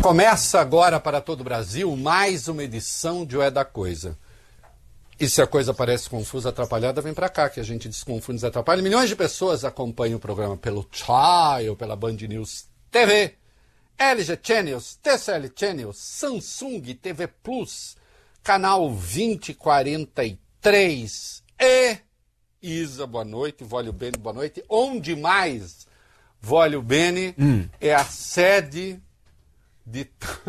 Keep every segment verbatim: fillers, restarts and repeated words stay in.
Começa agora para todo o Brasil mais uma edição de O É da Coisa. E se a coisa parece confusa, atrapalhada, vem para cá, que a gente desconfunde e desatrapalha. Milhões de pessoas acompanham o programa pelo Trial, pela Band News T V, L G Channels, T C L Channels, Samsung T V Plus, canal vinte e quarenta e três e... Isa, boa noite, Vólio Bene, boa noite. Onde mais, Vólio Bene, hum. é a sede de,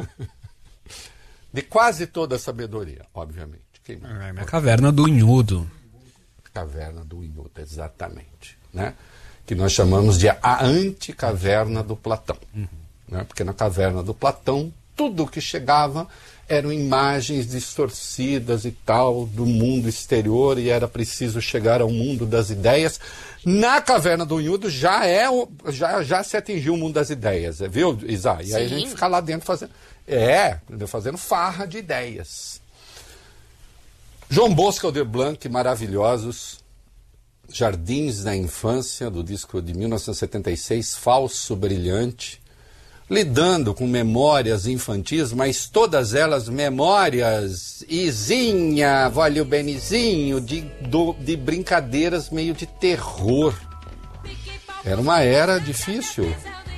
de quase toda a sabedoria, obviamente. Quem é a Caverna do Unhudo. Caverna do Unhudo, exatamente. Né? Que nós chamamos de a anticaverna do Platão. Uhum. Né? Porque na caverna do Platão, tudo que chegava eram imagens distorcidas e tal do mundo exterior e era preciso chegar ao mundo das ideias. Na Caverna do Unhudo já, é o, já, já se atingiu o mundo das ideias, viu, Isa? E Sim. aí a gente fica lá dentro fazendo, é, fazendo farra de ideias. João Bosco Aldir Blanc, maravilhosos, Jardins da Infância, do disco de mil novecentos e setenta e seis, Falso Brilhante, lidando com memórias infantis, mas todas elas memórias, Izinha, Vólio Benizinho, de, do, de brincadeiras meio de terror. Era uma era difícil.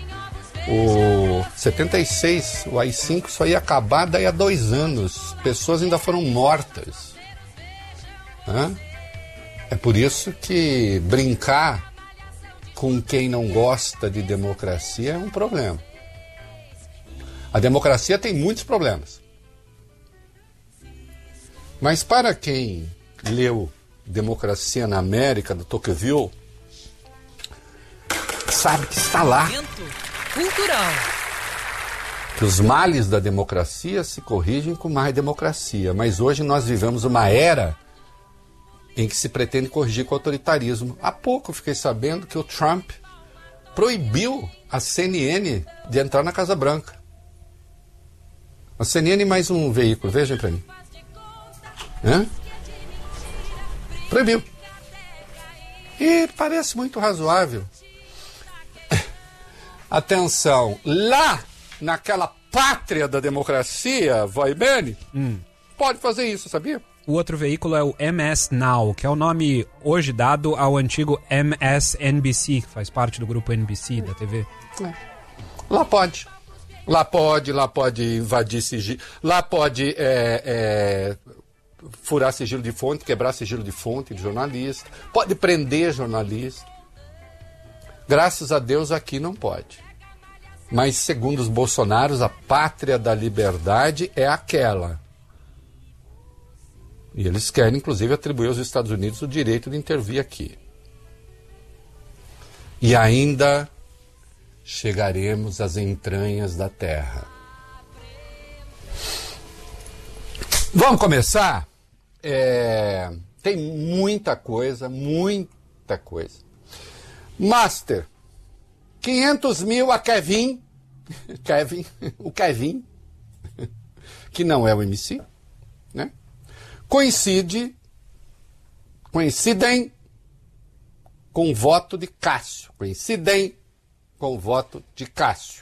O setenta e seis, o A I cinco só ia acabar daí a dois anos. Pessoas ainda foram mortas. Hã? É por isso que brincar com quem não gosta de democracia é um problema. A democracia tem muitos problemas. Mas para quem leu Democracia na América, do Tocqueville, sabe que está lá. Cultural. Que os males da democracia se corrigem com mais democracia. Mas hoje nós vivemos uma era em que se pretende corrigir com o autoritarismo. Há pouco fiquei sabendo que o Trump proibiu a C N N de entrar na Casa Branca. A C N N mais um veículo, vejam para mim. Hã? Proibiu. E parece muito razoável. Atenção, lá naquela pátria da democracia, vai bem, hum. pode fazer isso, sabia? O outro veículo é o M S Now, que é o nome hoje dado ao antigo M S N B C, que faz parte do grupo N B C da T V. É. Lá pode. Lá pode, lá pode invadir sigilo, lá pode é, é, furar sigilo de fonte, quebrar sigilo de fonte de jornalista, pode prender jornalista. Graças a Deus aqui não pode. Mas segundo os bolsonaros, a pátria da liberdade é aquela. E eles querem, inclusive, atribuir aos Estados Unidos o direito de intervir aqui. E ainda chegaremos às entranhas da terra. Vamos começar? É, tem muita coisa, muita coisa. Master, quinhentos mil a Kevin, Kevin, o Kevin, que não é o M C, né? Coincide, coincidem com o voto de Cássio, coincidem com o voto de Cássio.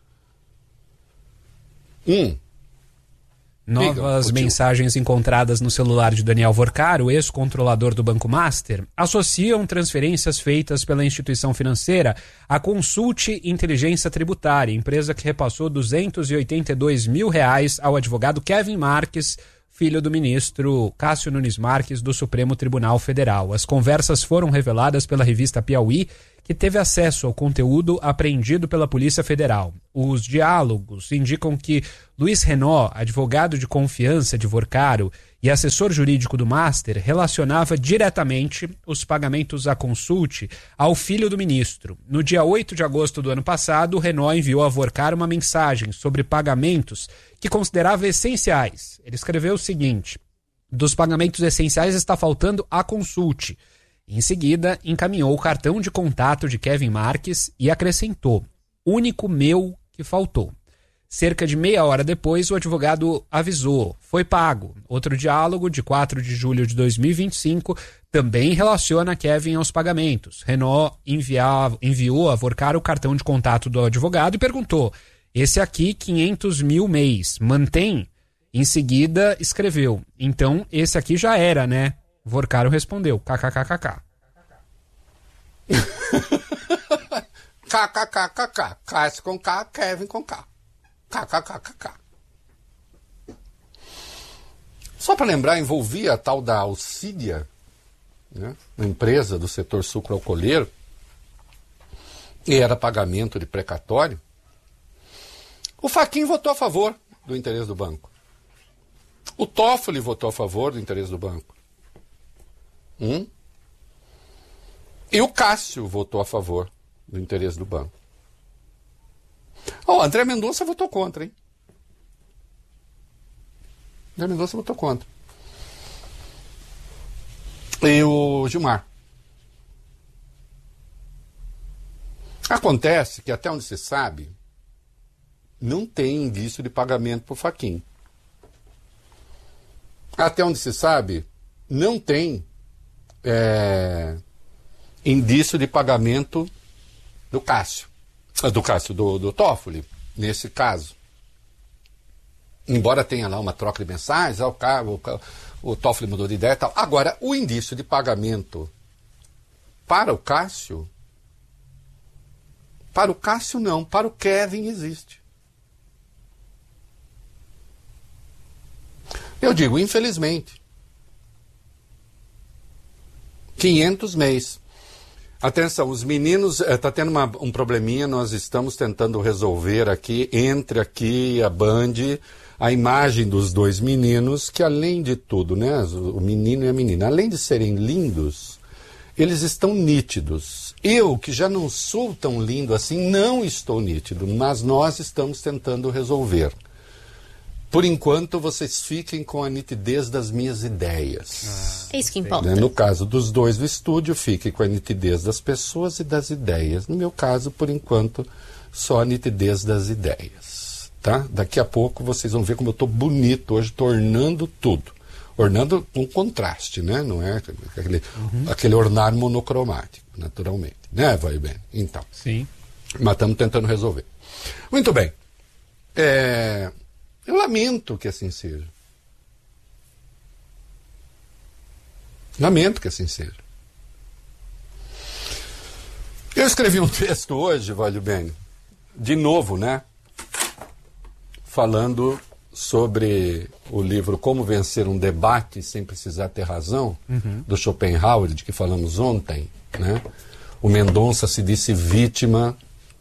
Um. Novas Diga, mensagens encontradas no celular de Daniel Vorcaro, ex-controlador do Banco Master, associam transferências feitas pela instituição financeira à Consulte Inteligência Tributária, empresa que repassou duzentos e oitenta e dois mil reais ao advogado Kevin Marques, filho do ministro Cássio Nunes Marques, do Supremo Tribunal Federal. As conversas foram reveladas pela revista Piauí, que teve acesso ao conteúdo apreendido pela Polícia Federal. Os diálogos indicam que Luiz Renaud, advogado de confiança de Vorcaro e assessor jurídico do Master, relacionava diretamente os pagamentos à Consulte ao filho do ministro. No dia oito de agosto do ano passado, Renaud enviou a Vorcaro uma mensagem sobre pagamentos que considerava essenciais. Ele escreveu o seguinte: dos pagamentos essenciais está faltando a Consulte. Em seguida, encaminhou o cartão de contato de Kevin Marques e acrescentou: único meu que faltou. Cerca de meia hora depois, o advogado avisou: foi pago. Outro diálogo, de quatro de julho de dois mil e vinte e cinco, também relaciona Kevin aos pagamentos. Renaud enviava, enviou a Vorcaro o cartão de contato do advogado e perguntou: Esse aqui, quinhentos mil mês. Mantém? Em seguida, escreveu. Então, esse aqui já era, né? Vorcaro respondeu. KKKKK. KKKKK. Cássio com K, Kevin com K. KKKKK. Só para lembrar, envolvia a tal da Alcídia, né? Uma empresa do setor sucroalcooleiro, e era pagamento de precatório. O Fachin votou a favor do interesse do banco. O Toffoli votou a favor do interesse do banco. Hum? E o Cássio votou a favor do interesse do banco. Ó, oh, André Mendonça votou contra, hein? André Mendonça votou contra. E o Gilmar. Acontece que, até onde se sabe, não tem indício de pagamento por Fachin. Até onde se sabe, não tem é, indício de pagamento do Cássio. Do Cássio, do, do Toffoli, nesse caso. Embora tenha lá uma troca de mensagens, o, o, o Toffoli mudou de ideia e tal. Agora, o indício de pagamento para o Cássio, para o Cássio não, para o Kevin existe. Eu digo, infelizmente. quinhentos mês. Atenção, os meninos, está eh, tendo uma, um probleminha, nós estamos tentando resolver aqui, entre aqui a Band, a imagem dos dois meninos, que além de tudo, né, o menino e a menina, além de serem lindos, eles estão nítidos. Eu, que já não sou tão lindo assim, não estou nítido, mas nós estamos tentando resolver. Por enquanto, vocês fiquem com a nitidez das minhas ideias. É isso que importa. No caso dos dois do estúdio, fiquem com a nitidez das pessoas e das ideias. No meu caso, por enquanto, só a nitidez das ideias. Tá? Daqui a pouco vocês vão ver como eu estou bonito hoje, tornando tudo. Ornando com contraste, né? Não é aquele, uhum. aquele ornar monocromático, naturalmente. Né, vai bem? Então. Sim. Mas estamos tentando resolver. Muito bem. É... Eu lamento que assim seja. Lamento que assim seja. Eu escrevi um texto hoje, Vale bem, de novo, né? Falando sobre o livro Como Vencer um Debate Sem Precisar Ter Razão, uhum. do Schopenhauer, de que falamos ontem, né? O Mendonça se disse vítima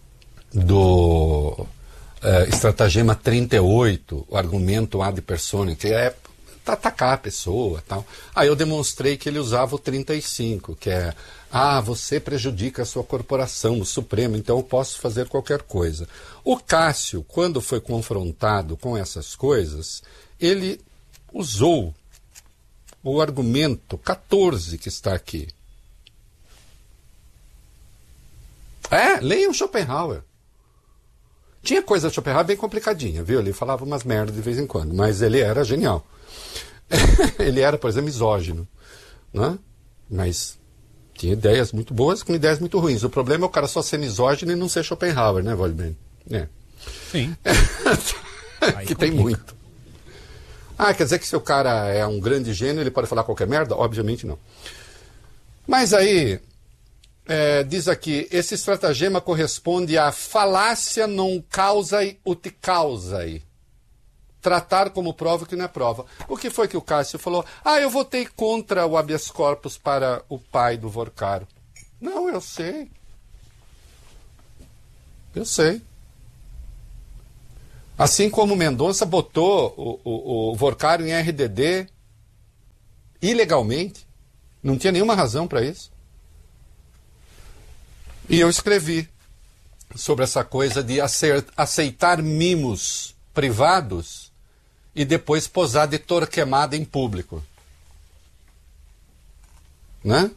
do... Uh, estratagema trinta e oito, o argumento ad personam, que é atacar a pessoa tal. Aí eu demonstrei que ele usava o trinta e cinco, que é, ah, você prejudica a sua corporação, o Supremo, então eu posso fazer qualquer coisa. O Cássio, quando foi confrontado com essas coisas, ele usou o argumento quatorze que está aqui. É, leiam Schopenhauer. Tinha coisa de Schopenhauer bem complicadinha, viu? Ele falava umas merdas de vez em quando, mas ele era genial. Ele era, por exemplo, misógino, né? Mas tinha ideias muito boas com ideias muito ruins. O problema é o cara só ser misógino e não ser Schopenhauer, né, Waldman? É. Sim. Que tem muito. Ah, quer dizer que se o cara é um grande gênio, ele pode falar qualquer merda? Obviamente não. Mas aí... É, diz aqui, esse estratagema corresponde a falácia non causae ut causae. Tratar como prova o que não é prova. O que foi que o Cássio falou? Ah, eu votei contra o habeas corpus para o pai do Vorcaro. Não, eu sei. Eu sei. Assim como o Mendonça botou o, o, o Vorcaro em R D D ilegalmente. Não tinha nenhuma razão para isso. E eu escrevi sobre essa coisa de aceitar mimos privados e depois posar de Torquemada em público. Né?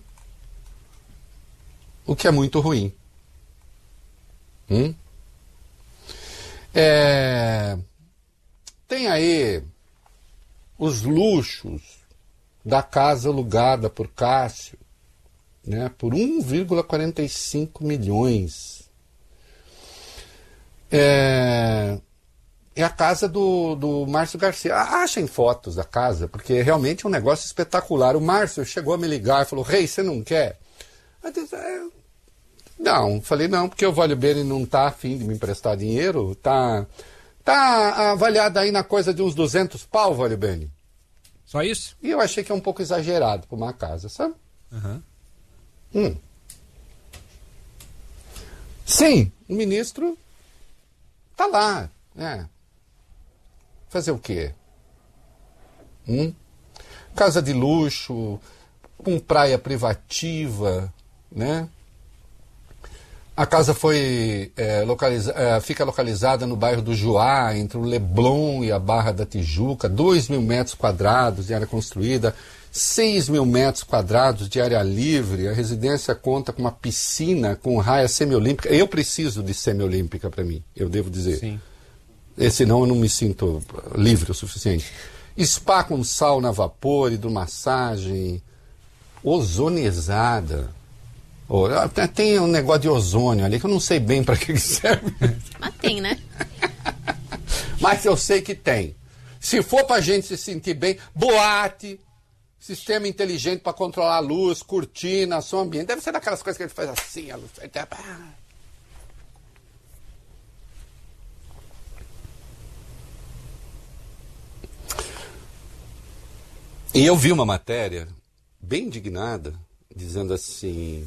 O que é muito ruim. Hum? É... Tem aí os luxos da casa alugada por Cássio, né, por um vírgula quarenta e cinco milhões. É... é a casa do, do Márcio Garcia. Achem fotos da casa, porque realmente é um negócio espetacular. O Márcio chegou a me ligar e falou, Rei, você não quer? Eu disse, é... Não, falei, não, porque o Vale Bene não está a fim de me emprestar dinheiro, está tá avaliado aí na coisa de uns duzentos pau, Vale Bene. Só isso? E eu achei que é um pouco exagerado para uma casa, sabe? Uhum. Hum. Sim, o ministro tá lá, né? Fazer o quê? Hum? Casa de luxo, com praia privativa, né? A casa foi, é, localiza, é, fica localizada no bairro do Juá, entre o Leblon e a Barra da Tijuca, dois mil metros quadrados de área construída, seis mil metros quadrados de área livre. A residência conta com uma piscina com raia semiolímpica. Eu preciso de semiolímpica para mim, eu devo dizer. Sim. E, senão eu não me sinto livre o suficiente. Spa com sauna a vapor, hidromassagem, ozonizada. Oh, tem um negócio de ozônio ali que eu não sei bem para que serve. Mas tem, né? Mas eu sei que tem. Se for para a gente se sentir bem, boate, sistema inteligente para controlar a luz, cortina, som ambiente. Deve ser daquelas coisas que a gente faz assim, a luz. E eu vi uma matéria bem indignada, dizendo assim...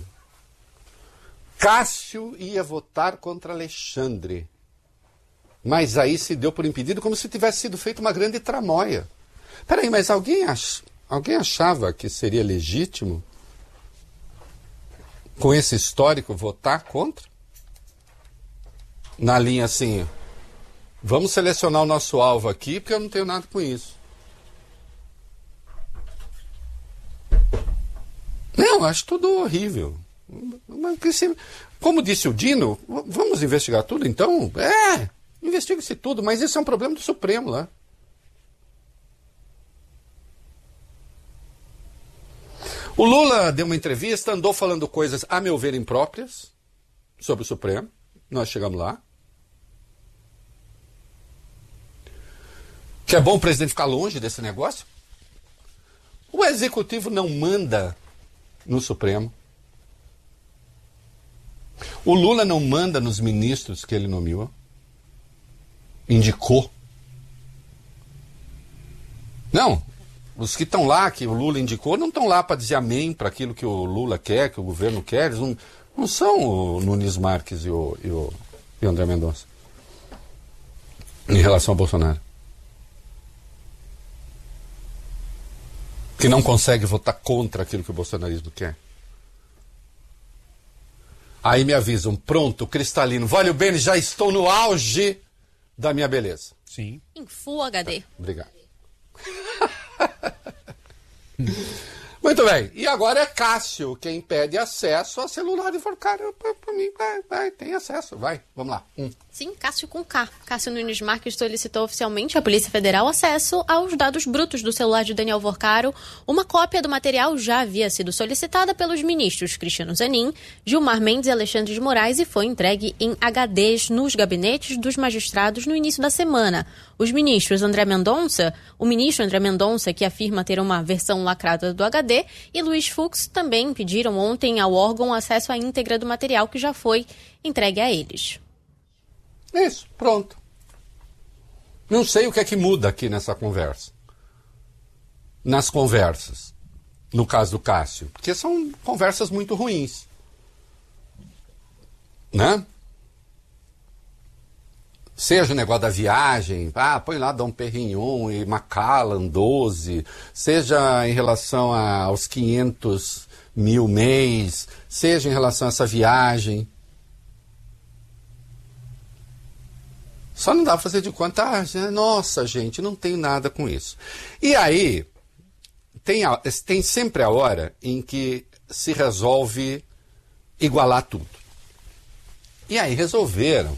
Cássio ia votar contra Alexandre, mas aí se deu por impedido como se tivesse sido feita uma grande tramóia. Peraí, mas alguém, ach... alguém achava que seria legítimo, com esse histórico, votar contra? Na linha assim, vamos selecionar o nosso alvo aqui, porque eu não tenho nada com isso. Não, acho tudo horrível. Como disse o Dino, vamos investigar tudo então? É, investiga-se tudo, mas isso é um problema do Supremo lá. O Lula deu uma entrevista, andou falando coisas, a meu ver, impróprias sobre o Supremo. Nós chegamos lá. Que é bom o presidente ficar longe desse negócio. O Executivo não manda no Supremo. O Lula não manda nos ministros que ele nomeou, indicou. Não, os que estão lá, que o Lula indicou, não estão lá para dizer amém para aquilo que o Lula quer, que o governo quer. Eles não, não são o Nunes Marques e o, e o, e o André Mendonça em relação ao Bolsonaro. Que não consegue votar contra aquilo que o bolsonarismo quer. Aí me avisam, pronto, cristalino, Vale Bene, já estou no auge da minha beleza. Sim. Em Full H D. Tá, obrigado. Muito bem, e agora é Cássio quem pede acesso a celular de Forcário. Para mim, vai, vai, tem acesso, vai, vamos lá. Hum. Sim, Cássio com K. Cássio Nunes Marques solicitou oficialmente à Polícia Federal acesso aos dados brutos do celular de Daniel Forcaro. Uma cópia do material já havia sido solicitada pelos ministros Cristiano Zanin, Gilmar Mendes e Alexandre de Moraes e foi entregue em H Ds nos gabinetes dos magistrados no início da semana. Os ministros André Mendonça, o ministro André Mendonça, que afirma ter uma versão lacrada do H D, e Luiz Fux também pediram ontem ao órgão acesso à íntegra do material que já foi entregue a eles. Isso, pronto. Não sei o que é que muda aqui nessa conversa. Nas conversas, no caso do Cássio, porque são conversas muito ruins. Né? Seja o negócio da viagem, ah, põe lá Dom Perignon e Macallan doze, seja em relação a, aos quinhentos mil mês, seja em relação a essa viagem. Só não dá para fazer de conta, ah, nossa, gente, não tem nada com isso. E aí, tem, a, tem sempre a hora em que se resolve igualar tudo. E aí resolveram,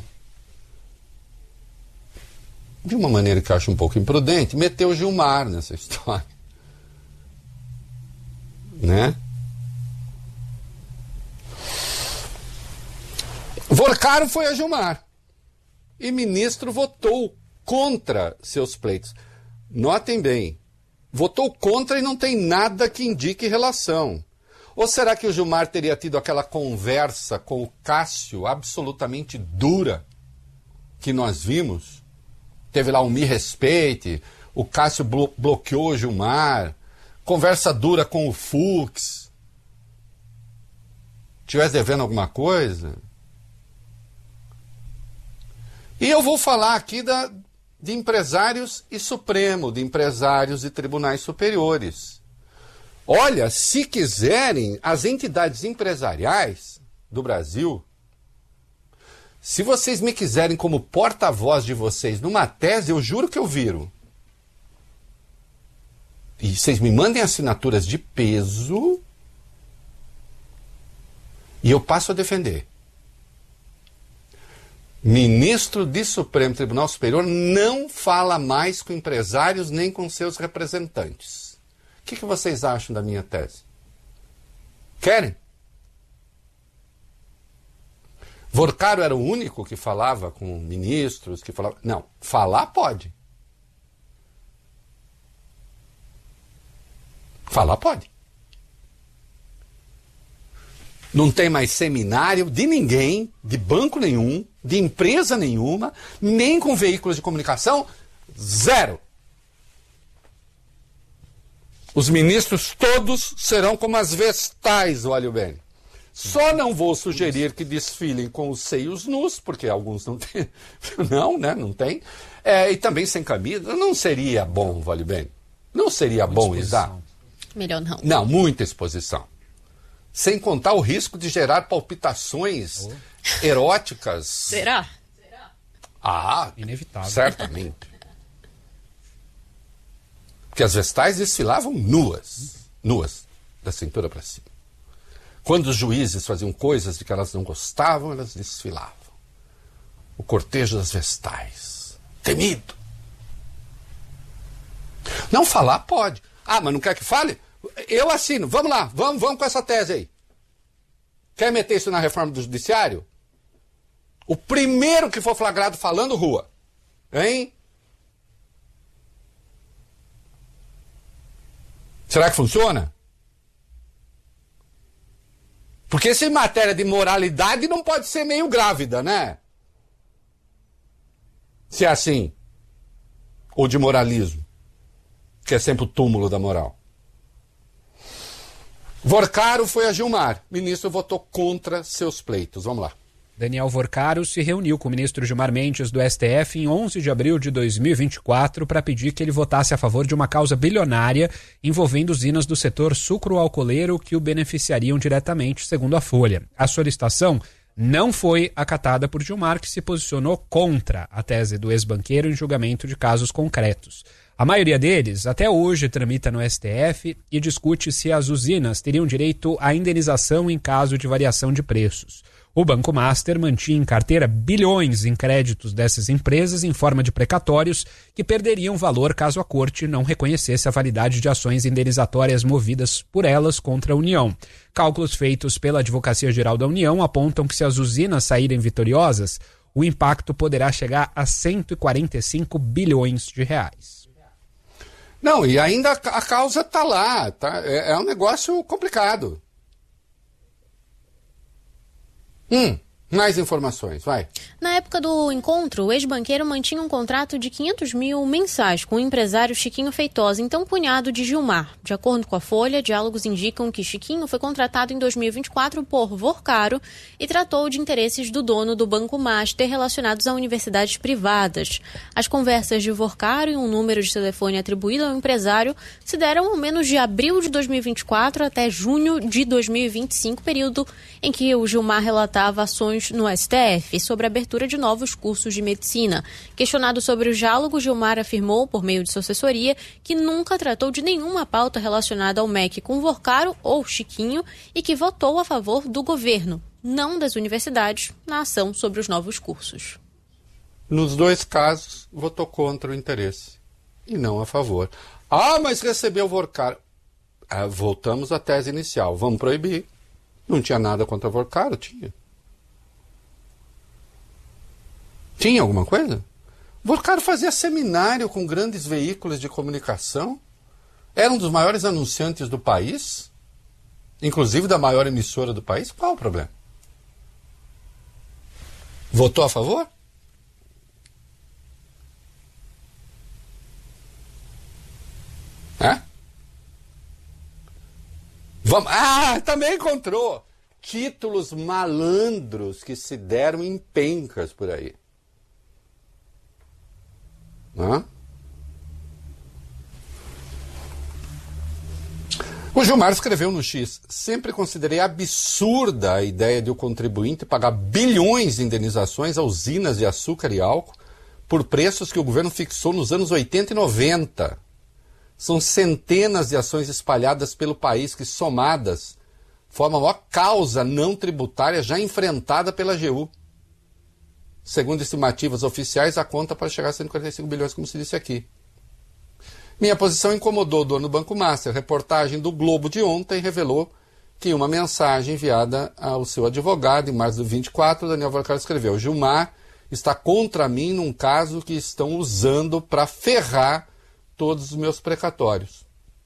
de uma maneira que eu acho um pouco imprudente, meter o Gilmar nessa história. Né? Forcaro foi a Gilmar. E ministro votou contra seus pleitos. Notem bem, votou contra e não tem nada que indique relação. Ou será que o Gilmar teria tido aquela conversa com o Cássio absolutamente dura que nós vimos? Teve lá um me respeite, o Cássio blo- bloqueou o Gilmar, conversa dura com o Fux. Tivesse devendo alguma coisa? E eu vou falar aqui da, de empresários e Supremo, de empresários e tribunais superiores. Olha, se quiserem, as entidades empresariais do Brasil, se vocês me quiserem como porta-voz de vocês numa tese, eu juro que eu viro. E vocês me mandem assinaturas de peso e eu passo a defender. Ministro de Supremo Tribunal Superior não fala mais com empresários nem com seus representantes. O que, que vocês acham da minha tese? Querem? Vorcaro era o único que falava com ministros, que falava... Não, falar pode. Falar pode. Não tem mais seminário de ninguém, de banco nenhum, de empresa nenhuma, nem com veículos de comunicação, zero. Os ministros todos serão como as vestais, olha bem. Só não vou sugerir que desfilem com os seios nus, porque alguns não têm, não, né, não tem, é, e também sem camisa, não seria bom, vale bem. Não seria bom, Isá? Melhor não. Não, muita exposição. Sem contar o risco de gerar palpitações oh. eróticas. Será? Ah, inevitável. Certamente. Porque as vestais desfilavam nuas, nuas, da cintura para cima. Quando os juízes faziam coisas de que elas não gostavam, elas desfilavam. O cortejo das vestais. Temido. Não falar pode. Ah, mas não quer que fale? Eu assino. Vamos lá, vamos, vamos com essa tese aí. Quer meter isso na reforma do judiciário? O primeiro que for flagrado falando, rua. Hein? Será que funciona? Porque se em matéria de moralidade não pode ser meio grávida, né? Se é assim. Ou de moralismo. Que é sempre o túmulo da moral. Vorcaro foi a Gilmar. O ministro votou contra seus pleitos. Vamos lá. Daniel Vorcaro se reuniu com o ministro Gilmar Mendes do S T F em onze de abril de dois mil e vinte e quatro para pedir que ele votasse a favor de uma causa bilionária envolvendo usinas do setor sucroalcooleiro que o beneficiariam diretamente, segundo a Folha. A solicitação não foi acatada por Gilmar, que se posicionou contra a tese do ex-banqueiro em julgamento de casos concretos. A maioria deles, até hoje, tramita no S T F e discute se as usinas teriam direito à indenização em caso de variação de preços. O Banco Master mantinha em carteira bilhões em créditos dessas empresas em forma de precatórios que perderiam valor caso a corte não reconhecesse a validade de ações indenizatórias movidas por elas contra a União. Cálculos feitos pela Advocacia Geral da União apontam que se as usinas saírem vitoriosas, o impacto poderá chegar a cento e quarenta e cinco bilhões de reais. Não, e ainda a causa está lá, tá? É, é um negócio complicado. Hum, mais informações, vai. Na época do encontro, o ex-banqueiro mantinha um contrato de quinhentos mil mensais com o empresário Chiquinho Feitosa, então cunhado de Gilmar. De acordo com a Folha, diálogos indicam que Chiquinho foi contratado em dois mil e vinte e quatro por Vorcaro e tratou de interesses do dono do Banco Master relacionados a universidades privadas. As conversas de Vorcaro e um número de telefone atribuído ao empresário se deram ao menos de abril de dois mil e vinte e quatro até junho de dois mil e vinte e cinco, período em que o Gilmar relatava ações no S T F sobre a abertura de novos cursos de medicina. Questionado sobre o diálogo, Gilmar afirmou, por meio de sua assessoria, que nunca tratou de nenhuma pauta relacionada ao M E C com Vorcaro ou Chiquinho e que votou a favor do governo, não das universidades, na ação sobre os novos cursos. Nos dois casos, votou contra o interesse e não a favor. Ah, mas recebeu Vorcaro. Ah, voltamos à tese inicial. Vamos proibir. Não tinha nada contra Vorcaro? Tinha. Tinha alguma coisa? Vorcaro fazia seminário com grandes veículos de comunicação, era um dos maiores anunciantes do país, inclusive da maior emissora do país. Qual o problema? Votou a favor? É? Vamos... Ah, também encontrou títulos malandros que se deram em pencas por aí. Hã? O Gilmar escreveu no X: sempre considerei absurda a ideia de o contribuinte pagar bilhões de indenizações a usinas de açúcar e álcool por preços que o governo fixou nos anos oitenta e noventa. São centenas de ações espalhadas pelo país que, somadas, formam a maior causa não tributária já enfrentada pela A G U. Segundo estimativas oficiais, a conta pode chegar a cento e quarenta e cinco bilhões, como se disse aqui. Minha posição incomodou o dono do Banco Master. A reportagem do Globo de ontem revelou que uma mensagem enviada ao seu advogado, em março de vinte e quatro, Daniel Vorcaro escreveu: Gilmar está contra mim num caso que estão usando para ferrar todos os meus precatórios.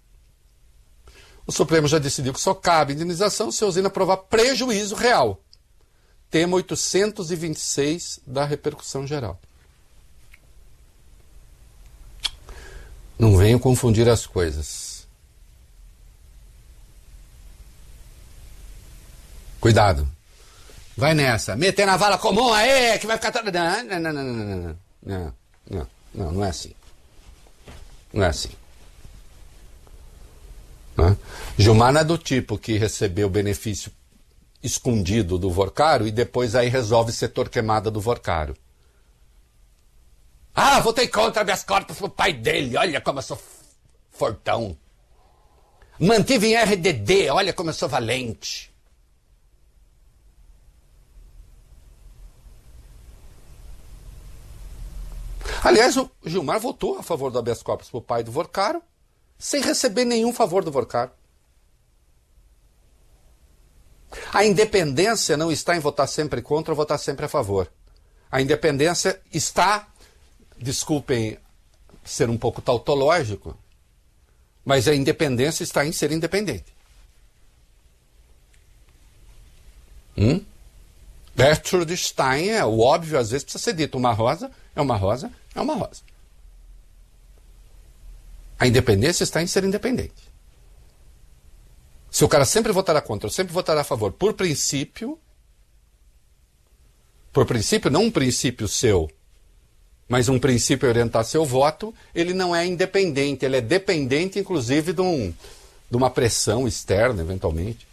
O Supremo já decidiu que só cabe indenização se a usina provar prejuízo real. Tema oitocentos e vinte e seis da repercussão geral. Não venham confundir as coisas. Cuidado. Vai nessa. Meter na vala comum aí, que vai ficar... Não, não, não, não, não, não, não, não, não, não é assim. Não é assim. Não. Gilmar não é do tipo que recebeu o benefício escondido do Vorcaro e depois aí resolve ser torquemada do Vorcaro. Ah, votei contra habeas corpus pro pai dele, olha como eu sou fortão. Mantive em R D D, olha como eu sou valente. Aliás, o Gilmar votou a favor do habeas corpus pro pai do Vorcaro, sem receber nenhum favor do Vorcaro. A independência não está em votar sempre contra ou votar sempre a favor. A independência está, desculpem ser um pouco tautológico, mas a independência está em ser independente. Hum? Gertrude Stein, é o óbvio, às vezes precisa ser dito. Uma rosa é uma rosa, é uma rosa. A independência está em ser independente. Se o cara sempre votará contra, ou sempre votará a favor, por princípio, por princípio, não um princípio seu, mas um princípio orientar seu voto, ele não é independente, ele é dependente, inclusive, de, um, de uma pressão externa, eventualmente.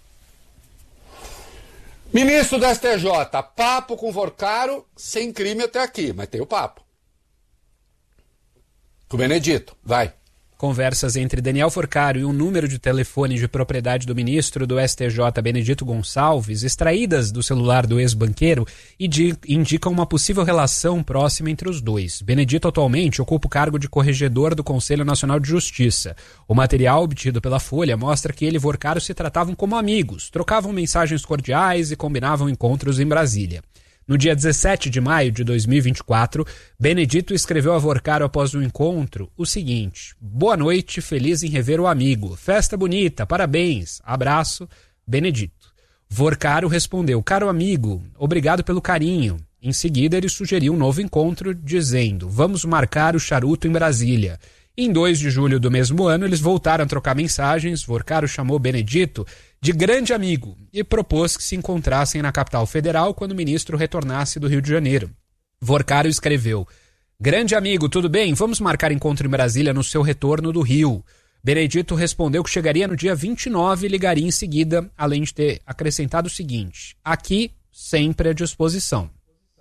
Ministro do S T J, papo com Vorcaro, sem crime até aqui, mas tem o papo. Com o Benedito, vai. Conversas entre Daniel Vorcaro e um número de telefone de propriedade do ministro do S T J, Benedito Gonçalves, extraídas do celular do ex-banqueiro, indicam uma possível relação próxima entre os dois. Benedito atualmente ocupa o cargo de corregedor do Conselho Nacional de Justiça. O material obtido pela Folha mostra que ele e Vorcaro se tratavam como amigos, trocavam mensagens cordiais e combinavam encontros em Brasília. No dia dezessete de maio de dois mil e vinte e quatro, Benedito escreveu a Vorcaro após o encontro o seguinte: boa noite, feliz em rever o amigo. Festa bonita, parabéns. Abraço, Benedito. Vorcaro respondeu: caro amigo, obrigado pelo carinho. Em seguida, ele sugeriu um novo encontro, dizendo: vamos marcar o charuto em Brasília. Em dois de julho do mesmo ano, eles voltaram a trocar mensagens. Vorcaro chamou Benedito de grande amigo e propôs que se encontrassem na capital federal quando o ministro retornasse do Rio de Janeiro. Vorcaro escreveu: grande amigo, tudo bem? Vamos marcar encontro em Brasília no seu retorno do Rio. Benedito respondeu que chegaria no dia vinte e nove e ligaria em seguida, além de ter acrescentado o seguinte: aqui, sempre à disposição.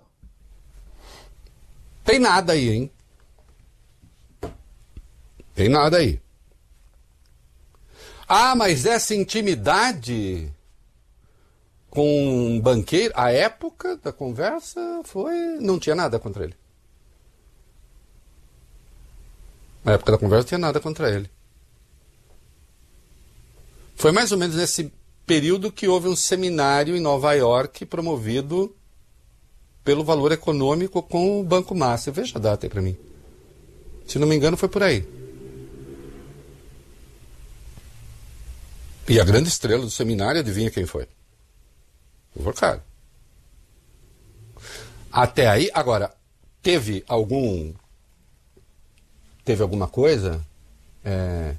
Tem nada aí, hein? Tem nada aí. Ah, mas essa intimidade com um banqueiro, a época da conversa foi... não tinha nada contra ele. Na época da conversa não tinha nada contra ele. Foi mais ou menos nesse período que houve um seminário em Nova York promovido pelo valor econômico com o Banco Master. Veja a data aí para mim. Se não me engano, foi por aí. E a grande estrela do seminário, adivinha quem foi? O Vorcaro. Até aí, agora, teve algum... Teve alguma coisa? É...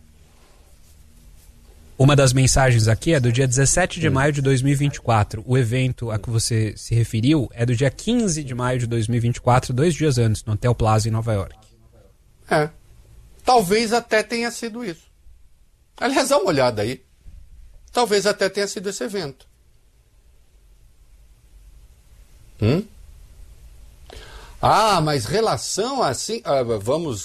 Uma das mensagens aqui é do dia dezessete de maio de dois mil e vinte e quatro. O evento a que você se referiu é do dia quinze de maio de dois mil e vinte e quatro, dois dias antes, no Hotel Plaza, em Nova York. É. Talvez até tenha sido isso. Aliás, dá uma olhada aí. Talvez até tenha sido esse evento. Hum? Ah, mas relação assim... Ah, vamos...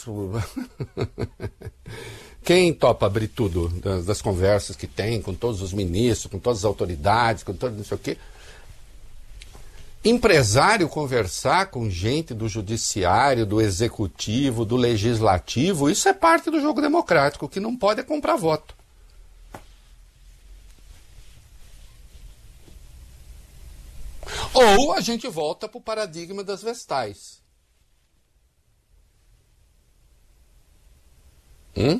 Quem topa abrir tudo das, das conversas que tem com todos os ministros, com todas as autoridades, com todo não sei o quê? Empresário conversar com gente do judiciário, do executivo, do legislativo, isso é parte do jogo democrático. O que não pode é comprar voto. Ou a gente volta para o paradigma das vestais. Hum?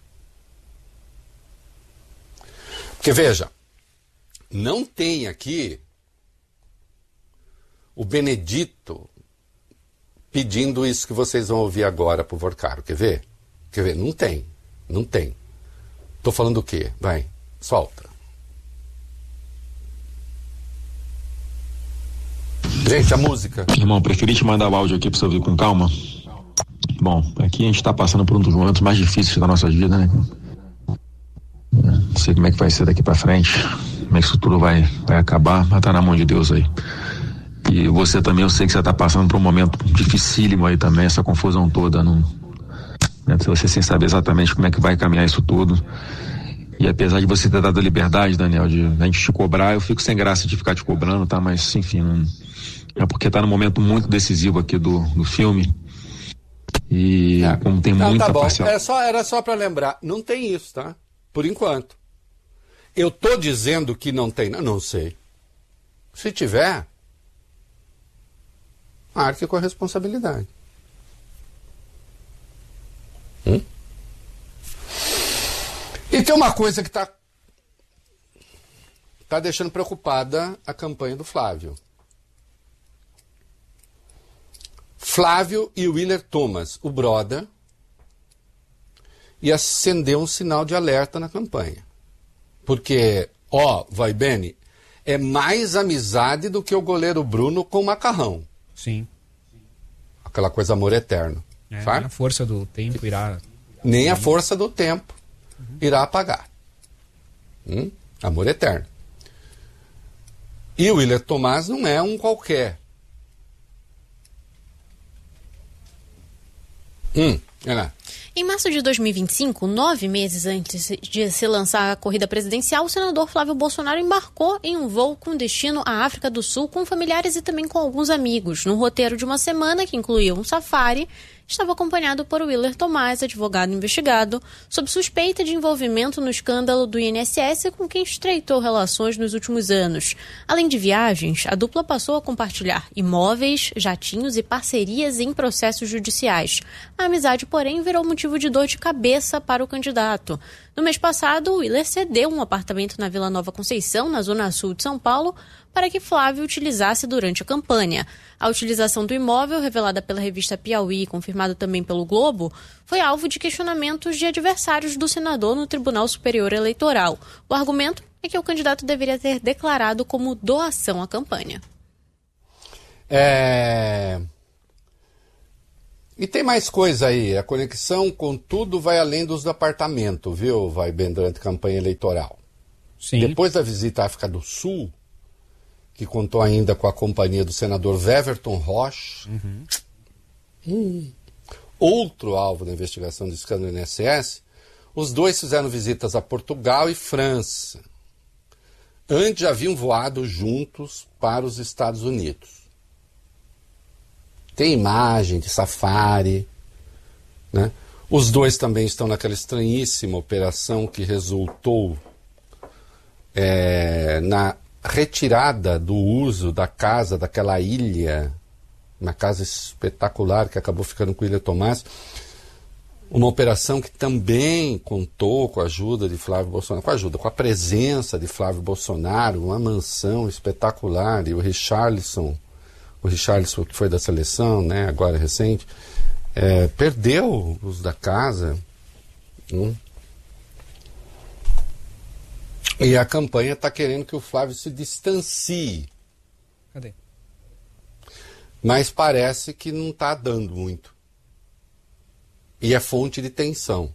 Porque, veja, não tem aqui o Benedito pedindo isso que vocês vão ouvir agora para o Vorcaro. Quer ver? Quer ver? Não tem. Não tem. Estou falando o quê? Vai, solta. Gente, a música. Irmão, preferi te mandar o áudio aqui para você ouvir com calma. Bom, aqui a gente está passando por um dos momentos mais difíceis da nossa vida, né? Não sei como é que vai ser daqui para frente, como é que isso tudo vai, vai acabar, mas tá na mão de Deus aí. E você também, eu sei que você tá passando por um momento dificílimo aí também, essa confusão toda, não, né? Você sem saber exatamente como é que vai caminhar isso tudo. E apesar de você ter dado a liberdade, Daniel, de a gente te cobrar, eu fico sem graça de ficar te cobrando, tá? Mas, enfim, não, é porque tá num momento muito decisivo aqui do, do filme. E é. Como tem não, muita tá bom. parcial... É só, era só para lembrar, não tem isso, tá? Por enquanto. Eu tô dizendo que não tem, não, não sei. Se tiver, arque com a responsabilidade. Hum? E tem uma coisa que está tá deixando preocupada a campanha do Flávio. Flávio e Willer Thomas, o brother, e acendeu um sinal de alerta na campanha. Porque, ó, vai bem, é mais amizade do que o goleiro Bruno com o Macarrão. Sim. Aquela coisa amor eterno. É, nem a força do tempo irá... Nem a força do tempo uhum. irá apagar. Hum? Amor eterno. E o Willer Thomas não é um qualquer. Hum, é lá. Em março de dois mil e vinte e cinco, nove meses antes de se lançar a corrida presidencial, o senador Flávio Bolsonaro embarcou em um voo com destino à África do Sul com familiares e também com alguns amigos. No roteiro de uma semana, que incluía um safari, estava acompanhado por Willer Thomas, advogado investigado, sob suspeita de envolvimento no escândalo do I N S S com quem estreitou relações nos últimos anos. Além de viagens, a dupla passou a compartilhar imóveis, jatinhos e parcerias em processos judiciais. A amizade, porém, virou motivo de dor de cabeça para o candidato. No mês passado, Willer cedeu um apartamento na Vila Nova Conceição, na zona sul de São Paulo, para que Flávio utilizasse durante a campanha. A utilização do imóvel, revelada pela revista Piauí e confirmada também pelo Globo, foi alvo de questionamentos de adversários do senador no Tribunal Superior Eleitoral. O argumento é que o candidato deveria ter declarado como doação à campanha. É... E tem mais coisa aí, a conexão com tudo vai além dos do apartamento, viu? Vai bem durante a campanha eleitoral. Sim. Depois da visita à África do Sul, que contou ainda com a companhia do senador Weverton Rocha, uhum. hum, outro alvo da investigação do escândalo do I N S S, os dois fizeram visitas a Portugal e França. Antes já haviam voado juntos para os Estados Unidos. Tem imagem de safari, né? Os dois também estão naquela estranhíssima operação que resultou é, na retirada do uso da casa daquela ilha uma casa espetacular que acabou ficando com o William Tomás. Uma operação que também contou com a ajuda de Flávio Bolsonaro, com a ajuda, com a presença de Flávio Bolsonaro, uma mansão espetacular, e o Richarlison, o Richarlison que foi da seleção, né, agora recente, é, perdeu os da casa. Hum. E a campanha está querendo que o Flávio se distancie. Cadê? Mas parece que não está dando muito. E é fonte de tensão.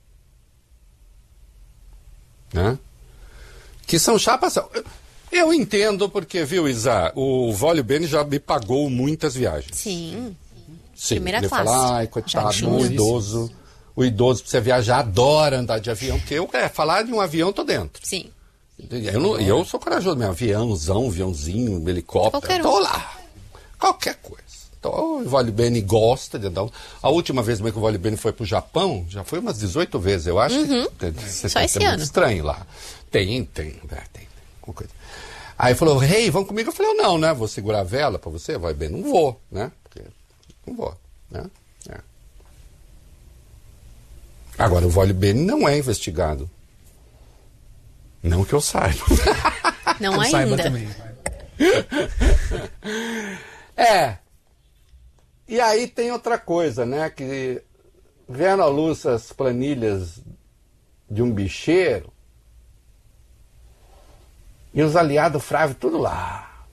Né? Que são chapas... Eu entendo porque, viu, Isa, o Vólio Bene já me pagou muitas viagens. Sim. Sim. Primeira Ele classe. fala, ai, coitado, o idoso, o idoso precisa viajar, adora andar de avião, porque eu, é, falar de um avião, tô dentro. Sim. Eu, não, eu sou corajoso, meu aviãozão, aviãozinho, helicóptero, Qualquer um. tô lá. Qualquer coisa. Então, o Vólio Bene gosta de andar. A última vez que o Vólio Bene foi pro Japão, já foi umas dezoito vezes, eu acho. Uhum. Que você Só tem, esse tem ano. muito estranho lá. Tem, tem, é, tem, tem coisa. Aí falou, rei, hey, vamos comigo? Eu falei, não, né? Vou segurar a vela pra você, Vólio Bene? Não vou, né? Porque não vou, né? É. Agora, o Vólio Bene não é investigado. Não que eu saiba. Não Eu ainda. saiba também. É. E aí tem outra coisa, né? Que vendo à luz as planilhas de um bicheiro e os aliados Flávio tudo lá.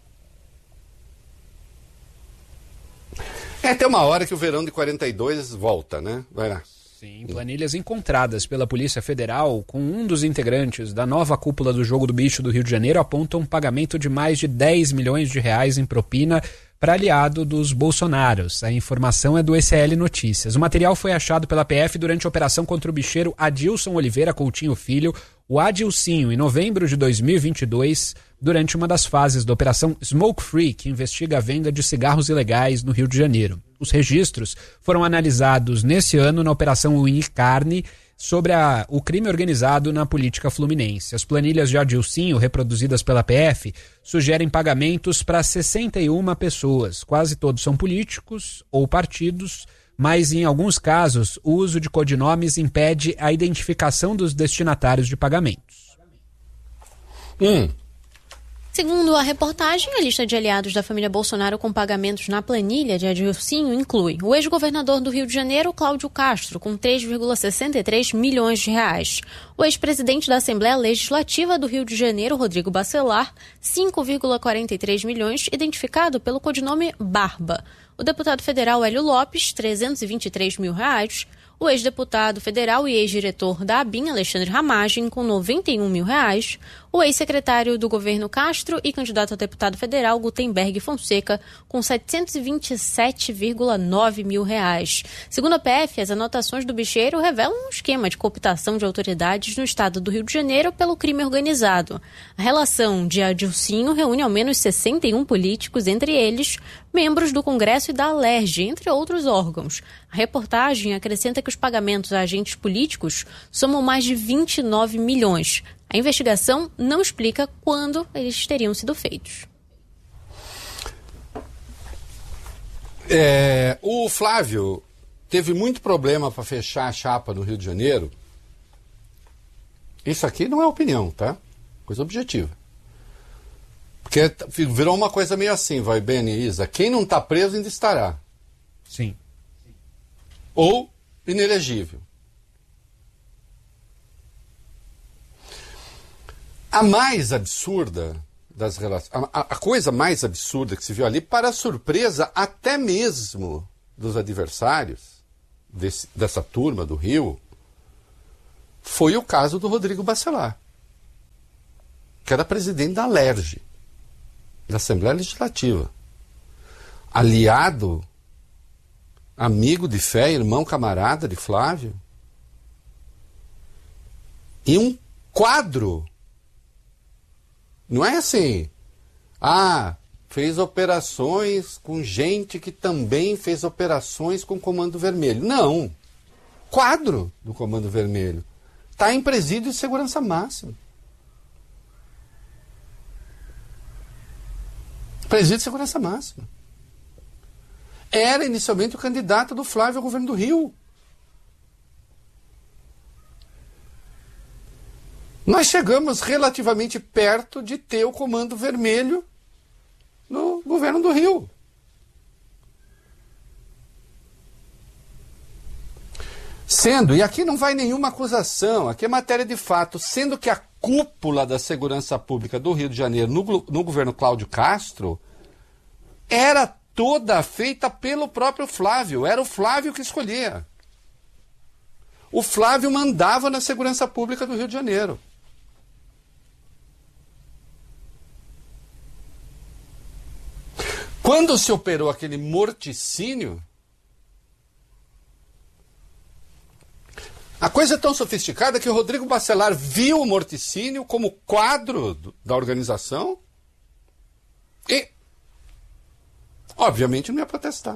É, tem uma hora que o verão de quarenta e dois volta, né? Vai lá. Sim, planilhas encontradas pela Polícia Federal com um dos integrantes da nova cúpula do Jogo do Bicho do Rio de Janeiro apontam um pagamento de mais de dez milhões de reais em propina para aliado dos Bolsonaros. A informação é do E C L Notícias. O material foi achado pela P F durante a operação contra o bicheiro Adilson Oliveira Coutinho Filho, o Adilcinho, em novembro de dois mil e vinte e dois, durante uma das fases da Operação Smoke Free, que investiga a venda de cigarros ilegais no Rio de Janeiro. Os registros foram analisados nesse ano na Operação Uni Carne sobre a, o crime organizado na política fluminense. As planilhas de Adilcinho, reproduzidas pela P F, sugerem pagamentos para sessenta e uma pessoas. Quase todos são políticos ou partidos, mas em alguns casos o uso de codinomes impede a identificação dos destinatários de pagamentos. Hum. Segundo a reportagem, a lista de aliados da família Bolsonaro com pagamentos na planilha de Adilcinho inclui o ex-governador do Rio de Janeiro, Cláudio Castro, com três vírgula sessenta e três milhões de reais. O ex-presidente da Assembleia Legislativa do Rio de Janeiro, Rodrigo Bacelar, cinco vírgula quarenta e três milhões, identificado pelo codinome Barba. O deputado federal Hélio Lopes, trezentos e vinte e três mil reais. O ex-deputado federal e ex-diretor da ABIN, Alexandre Ramagem, com noventa e um mil reais. O ex-secretário do governo Castro e candidato a deputado federal, Gutenberg Fonseca, com setecentos e vinte e sete vírgula nove mil reais. Segundo a P F, as anotações do bicheiro revelam um esquema de cooptação de autoridades no estado do Rio de Janeiro pelo crime organizado. A relação de Adilcinho reúne ao menos sessenta e um políticos, entre eles membros do Congresso e da Alerj, entre outros órgãos. A reportagem acrescenta que os pagamentos a agentes políticos somam mais de vinte e nove milhões. A investigação não explica quando eles teriam sido feitos. É, o Flávio teve muito problema para fechar a chapa no Rio de Janeiro. Isso aqui não é opinião, tá? Coisa objetiva. Porque virou uma coisa meio assim, vai, Bene e Isa. Quem não está preso ainda estará. Sim. Ou inelegível. A mais absurda das relações, a, a coisa mais absurda que se viu ali, para a surpresa até mesmo dos adversários desse, dessa turma do Rio, foi o caso do Rodrigo Bacelar, que era presidente da Alerj, da Assembleia Legislativa, aliado, amigo de fé, irmão, camarada de Flávio, e um quadro. Não é assim, ah, fez operações com gente que também fez operações com o Comando Vermelho. Não, quadro do Comando Vermelho. Está em presídio de segurança máxima. Presídio de segurança máxima. era inicialmente o candidato do Flávio ao governo do Rio. Nós chegamos relativamente perto de ter o Comando Vermelho no governo do Rio. Sendo, e aqui não vai nenhuma acusação, aqui é matéria de fato, sendo que a cúpula da segurança pública do Rio de Janeiro no, no governo Cláudio Castro era toda feita pelo próprio Flávio, era o Flávio que escolhia. O Flávio mandava na segurança pública do Rio de Janeiro. Quando se operou aquele morticínio, a coisa é tão sofisticada que o Rodrigo Bacelar viu o morticínio como quadro do, da organização e, obviamente, não ia protestar.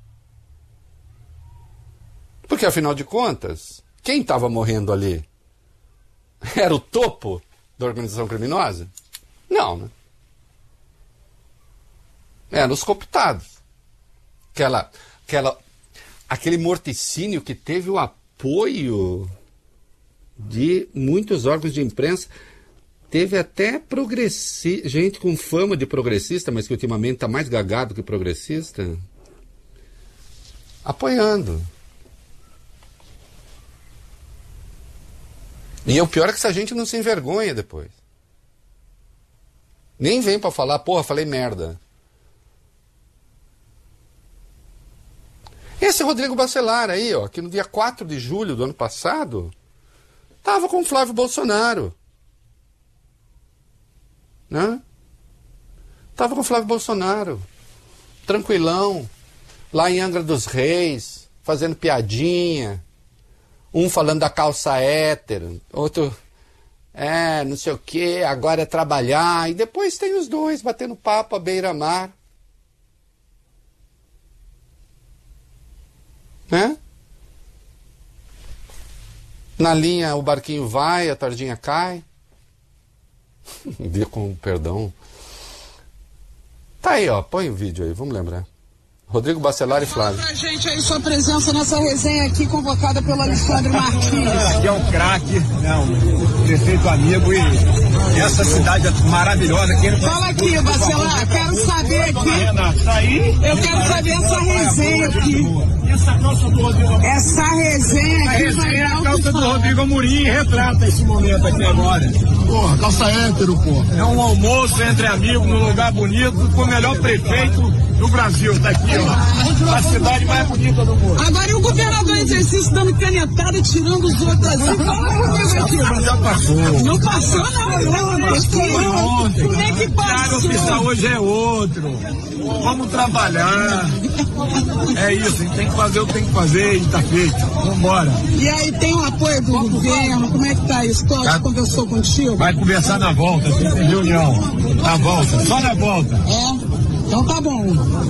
Porque, afinal de contas, quem estava morrendo ali era o topo da organização criminosa? Não, né? Eram os cooptados. Aquela, aquela, aquele morticínio que teve o apoio de muitos órgãos de imprensa, teve até progressista, gente com fama de progressista, mas que ultimamente está mais gagado que progressista, apoiando. E o pior é que essa gente não se envergonha depois. Nem vem para falar, porra, falei merda. Esse Rodrigo Bacelar aí, ó, que no dia quatro de julho do ano passado, estava com o Flávio Bolsonaro. Né? Estava com o Flávio Bolsonaro. Tranquilão. Lá em Angra dos Reis, fazendo piadinha. Um falando da calça hétero, outro, é, não sei o que, agora é trabalhar. E depois tem os dois batendo papo à beira-mar. Né? Na linha o barquinho vai, a tardinha cai. Dia com perdão. Tá aí, ó, põe o vídeo aí, vamos lembrar. Rodrigo Bacelar e Flávio. Fala pra gente aí sua presença nessa resenha aqui convocada pelo Alexandre Martins. Aqui é um craque, né, um prefeito amigo e essa cidade é maravilhosa. Aqui Fala aqui, Bacelar, quero saber aqui, eu quero saber essa resenha aqui. Essa calça do Rodrigo Essa resenha aqui. A resenha é a calça do Rodrigo Amorim retrata esse momento aqui agora. Porra, calça hétero, porra. É um almoço entre amigos num lugar bonito com o melhor prefeito do Brasil, tá aqui, ó. A cidade mais bonita do mundo. Agora e o governador em exercício dando canetada e tirando os outros assim? Fala comigo aqui. Já passou. Não passou, não. Não passou ontem. Como é que passou? O oficial hoje é outro. Vamos trabalhar. É isso, a gente tem que fazer o que tem que fazer e tá feito. Vambora. E aí tem o apoio do governo, como é que tá isso? Cláudio tá. Conversou contigo? Vai conversar na volta, tem reunião. Na volta, só na volta. É? Então tá bom.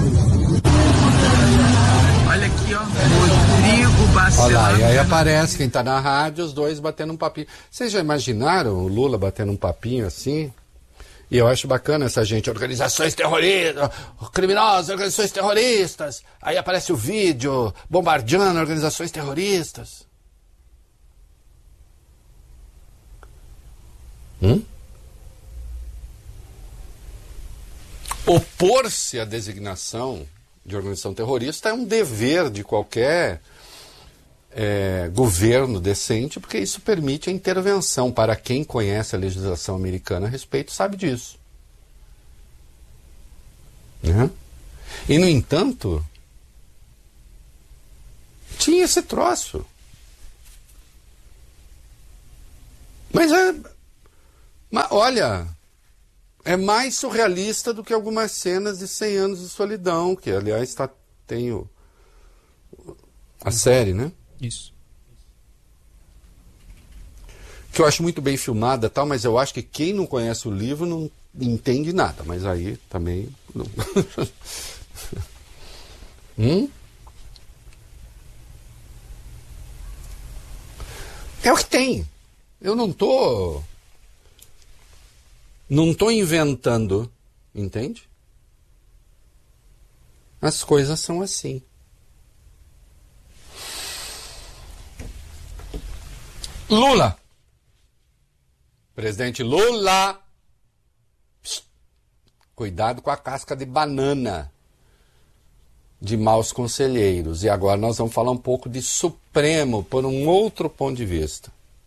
Olha aqui, ó, Rodrigo Bacelar. Olha lá, e aí aparece quem tá na rádio, os dois batendo um papinho. Vocês já imaginaram o Lula batendo um papinho assim? E eu acho bacana essa gente, organizações terroristas, criminosos, organizações terroristas. Aí aparece o vídeo bombardeando organizações terroristas. Hum? Opor-se à designação de organização terrorista é um dever de qualquer é, governo decente, porque isso permite a intervenção. Para quem conhece a legislação americana a respeito, sabe disso. Né? E, no entanto, tinha esse troço. Mas é... Mas, olha... É mais surrealista do que algumas cenas de cem anos de solidão, que, aliás, tá, tem o, a série, né? Isso. Que eu acho muito bem filmada, tal, mas eu acho que quem não conhece o livro não entende nada. Mas aí também... Não. hum? É o que tem. Eu não tô... Não estou inventando, entende? As coisas são assim. Lula. Presidente Lula. Psst. Cuidado com a casca de banana de maus conselheiros. E agora nós vamos falar um pouco de Supremo por um outro ponto de vista.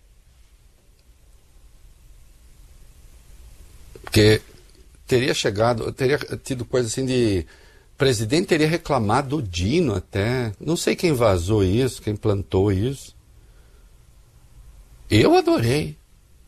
Porque teria chegado, teria tido coisa assim de... O presidente teria reclamado do Dino até. Não sei quem vazou isso, quem plantou isso. Eu adorei.